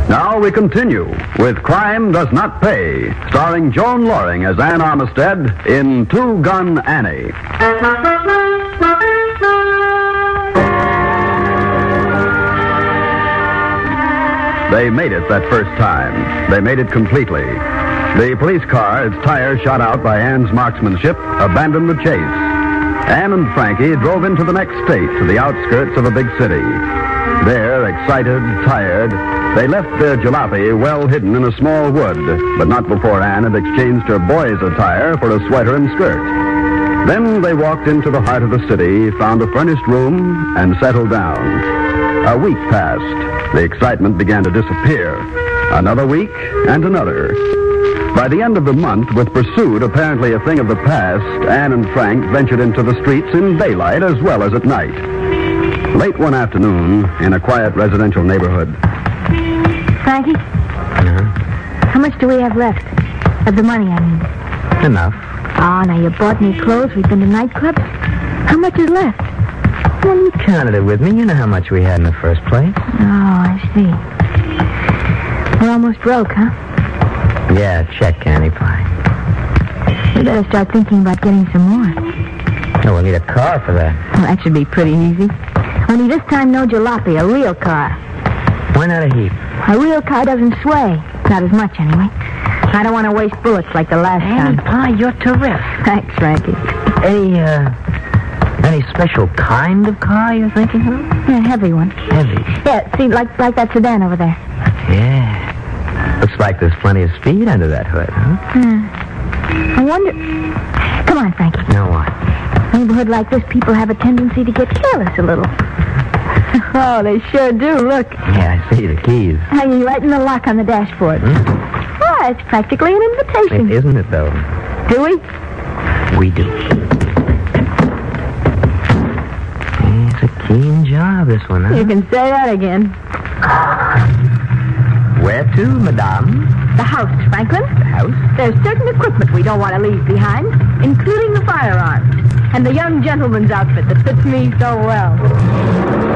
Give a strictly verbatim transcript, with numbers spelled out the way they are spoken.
Now we continue with Crime Does Not Pay, starring Joan Loring as Ann Armistead in Two Gun Annie. They made it that first time. They made it completely. The police car, its tires shot out by Ann's marksmanship, abandoned the chase. Ann and Frankie drove into the next state, to the outskirts of a big city. There, excited, tired, they left their jalopy well hidden in a small wood, but not before Ann had exchanged her boy's attire for a sweater and skirt. Then they walked into the heart of the city, found a furnished room, and settled down. A week passed. The excitement began to disappear. Another week, and another. By the end of the month, with pursuit apparently a thing of the past, Ann and Frank ventured into the streets in daylight as well as at night. Late one afternoon, in a quiet residential neighborhood. Frankie? Uh-huh. How much do we have left? Of the money, I mean. Enough. Oh, now you bought me clothes, we've been to nightclubs. How much is left? Well, you counted it with me. You know how much we had in the first place. Oh, I see. We're almost broke, huh? Yeah, check, Candy Pie. We better start thinking about getting some more. Oh, we'll need a car for that. Well, that should be pretty easy. Only this time, no jalopy, a real car. Why not a heap? A real car doesn't sway. Not as much, anyway. I don't want to waste bullets like the last Candy time. Pie, you're terrific. Thanks, Frankie. Any, uh, any special kind of car you're thinking of? Yeah, a heavy one. Heavy? Yeah, see, like like that sedan over there. Yeah. Looks like there's plenty of speed under that hood, huh? Hmm. I wonder... Come on, Frankie. Now what? In a neighborhood like this, people have a tendency to get careless a little. Oh, they sure do. Look. Yeah, I see the keys. Hanging right in the lock on the dashboard. Hmm? Oh, it's practically an invitation. It isn't it, though? Do we? We do. It's a keen job, this one, huh? You can say that again. Where to, madame? The house, Franklin. The house? There's certain equipment we don't want to leave behind, including the firearms. And the young gentleman's outfit that fits me so well.